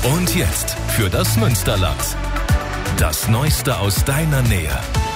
Und jetzt für das Münsterland. Das Neueste aus deiner Nähe.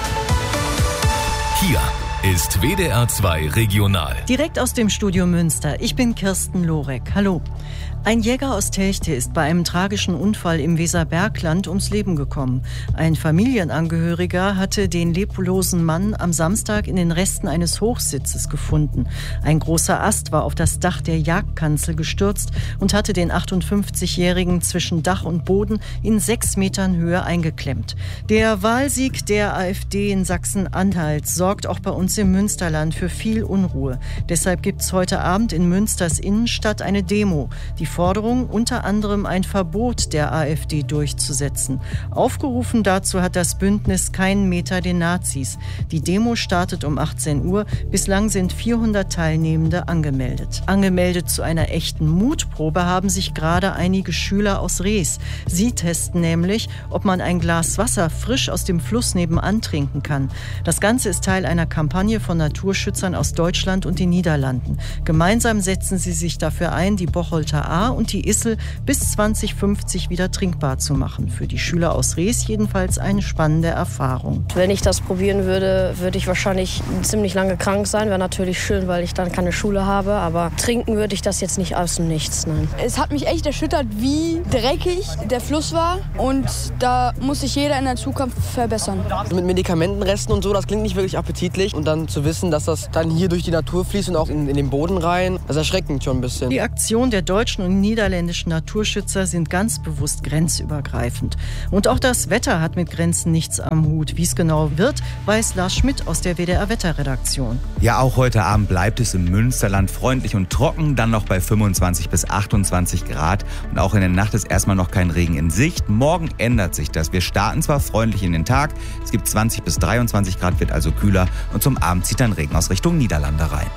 Hier ist WDR 2 Regional. Direkt aus dem Studio Münster. Ich bin Kirsten Lorek. Hallo. Ein Jäger aus Telchte ist bei einem tragischen Unfall im Weserbergland ums Leben gekommen. Ein Familienangehöriger hatte den leblosen Mann am Samstag in den Resten eines Hochsitzes gefunden. Ein großer Ast war auf das Dach der Jagdkanzel gestürzt und hatte den 58-Jährigen zwischen Dach und Boden in 6 Metern Höhe eingeklemmt. Der Wahlsieg der AfD in Sachsen-Anhalt sorgt auch bei uns im Münsterland für viel Unruhe. Deshalb gibt es heute Abend in Münsters Innenstadt eine Demo. Die Forderung, unter anderem ein Verbot der AfD durchzusetzen. Aufgerufen dazu hat das Bündnis Keinen Meter den Nazis. Die Demo startet um 18 Uhr. Bislang sind 400 Teilnehmende angemeldet. Angemeldet zu einer echten Mutprobe haben sich gerade einige Schüler aus Rees. Sie testen nämlich, ob man ein Glas Wasser frisch aus dem Fluss nebenan trinken kann. Das Ganze ist Teil einer Kampagne von Naturschützern aus Deutschland und den Niederlanden. Gemeinsam setzen sie sich dafür ein, die Bocholter Ahr und die Issel bis 2050 wieder trinkbar zu machen. Für die Schüler aus Rees jedenfalls eine spannende Erfahrung. Wenn ich das probieren würde, würde ich wahrscheinlich ziemlich lange krank sein. Wäre natürlich schön, weil ich dann keine Schule habe. Aber trinken würde ich das jetzt nicht aus dem Nichts, nein. Es hat mich echt erschüttert, wie dreckig der Fluss war. Und da muss sich jeder in der Zukunft verbessern. Mit Medikamentenresten und so, das klingt nicht wirklich appetitlich. Und dann zu wissen, dass das dann hier durch die Natur fließt und auch in den Boden rein, das ist erschreckend schon ein bisschen. Die Aktion der deutschen und niederländischen Naturschützer sind ganz bewusst grenzübergreifend. Und auch das Wetter hat mit Grenzen nichts am Hut. Wie es genau wird, weiß Lars Schmidt aus der WDR-Wetterredaktion. Ja, auch heute Abend bleibt es im Münsterland freundlich und trocken, dann noch bei 25 bis 28 Grad. Und auch in der Nacht ist erstmal noch kein Regen in Sicht. Morgen ändert sich das. Wir starten zwar freundlich in den Tag, es gibt 20 bis 23 Grad, wird also kühler und zum Abend zieht dann Regen aus Richtung Niederlande rein.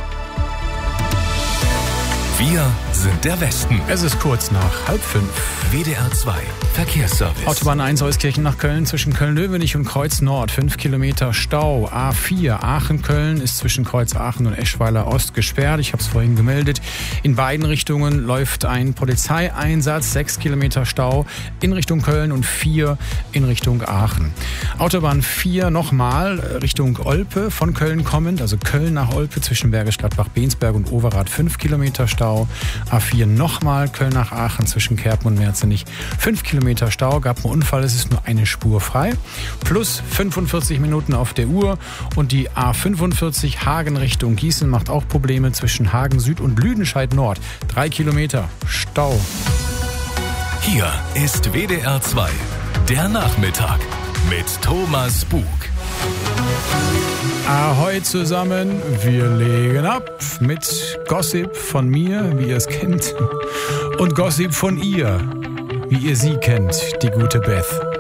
Wir sind der Westen. Es ist kurz nach 4:30. WDR 2 Verkehrsservice. Autobahn 1 Euskirchen nach Köln zwischen Köln-Löwenich und Kreuz Nord. 5 Kilometer Stau. A4 Aachen-Köln ist zwischen Kreuz Aachen und Eschweiler Ost gesperrt. Ich habe es vorhin gemeldet. In beiden Richtungen läuft ein Polizeieinsatz. 6 Kilometer Stau in Richtung Köln und 4 in Richtung Aachen. Autobahn 4 nochmal Richtung Olpe von Köln kommend. Also Köln nach Olpe zwischen Bergisch Gladbach, Bensberg und Overath. 5 Kilometer Stau. A4 nochmal Köln nach Aachen zwischen Kerpen und Merzenich. 5 Kilometer Stau, gab einen Unfall, es ist nur eine Spur frei. Plus 45 Minuten auf der Uhr. Und die A45 Hagen Richtung Gießen macht auch Probleme zwischen Hagen Süd und Lüdenscheid Nord. 3 Kilometer Stau. Hier ist WDR 2, der Nachmittag mit Thomas Bug. Ahoi zusammen, wir legen ab mit Gossip von mir, wie ihr es kennt, und Gossip von ihr, wie ihr sie kennt, die gute Beth.